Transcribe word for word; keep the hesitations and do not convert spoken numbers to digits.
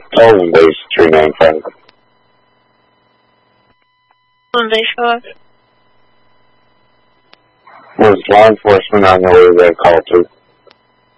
Always three nine five. When they show up? Was law enforcement on the way to call to?